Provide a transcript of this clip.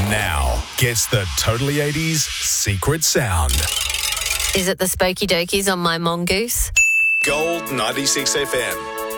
now gets the Totally 80s secret sound. Is it the Spooky Dokies on my mongoose? Gold 96 FM.